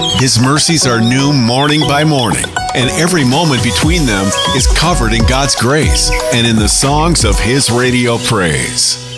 His mercies are new morning by morning, and every moment between them is covered in God's grace and in the songs of His radio praise.